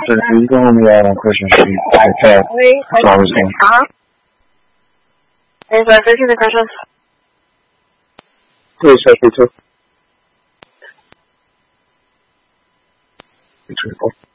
you go on me out on Christian Street, past Flowers Game. Is that 13 the Christian? Please, check me too. 3, 4.